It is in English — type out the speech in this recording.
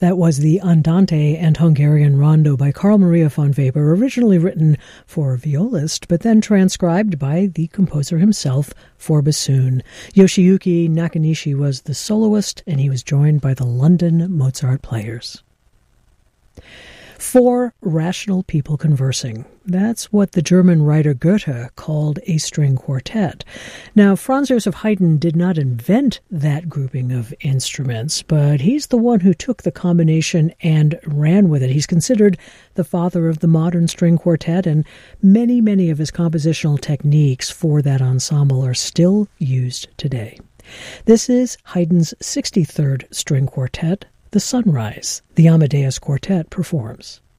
That was the Andante and Hungarian Rondo by Carl Maria von Weber, originally written for violist, but then transcribed by the composer himself for bassoon. Yoshiyuki Nakanishi was the soloist, and he was joined by the London Mozart Players. Four rational people conversing. That's what the German writer Goethe called a string quartet. Now, Franz Joseph Haydn did not invent that grouping of instruments, but he's the one who took the combination and ran with it. He's considered the father of the modern string quartet, and many of his compositional techniques for that ensemble are still used today. This is Haydn's 63rd string quartet, The Sunrise. The Amadeus Quartet performs.